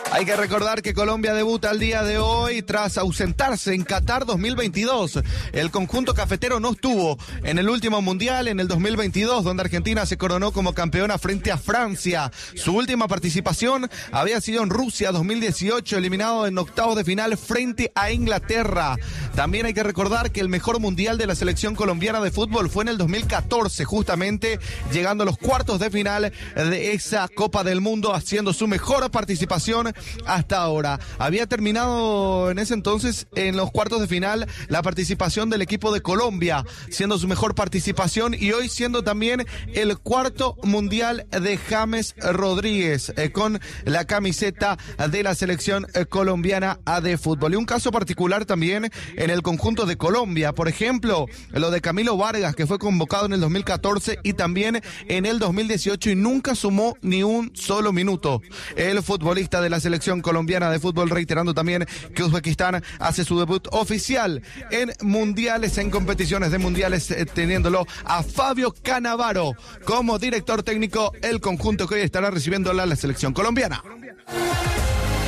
Hay que recordar que Colombia debuta el día de hoy tras ausentarse en Qatar 2022. El conjunto cafetero no estuvo en el último mundial en el 2022, donde Argentina se coronó como campeona frente a Francia. Su última participación había sido en Rusia 2018, eliminado en octavos de final frente a Inglaterra. También hay que recordar que el mejor mundial de la selección colombiana de fútbol fue en el 2014, justamente llegando a los cuartos de final de esa Copa del Mundo, haciendo su mejor participación hasta ahora. Había terminado en ese entonces en los cuartos de final la participación del equipo de Colombia, siendo su mejor participación, y hoy siendo también el cuarto mundial de James Rodríguez con la camiseta de la selección colombiana de fútbol. Y un caso particular también en el conjunto de Colombia, por ejemplo, lo de Camilo Vargas, que fue convocado en el 2014 y también en el 2018 y nunca sumó ni un solo minuto. El futbolista de la selección colombiana de fútbol, reiterando también que Uzbekistán hace su debut oficial en mundiales, en competiciones de mundiales, teniéndolo a Fabio Cannavaro como director técnico, el conjunto que hoy estará recibiendo la selección colombiana.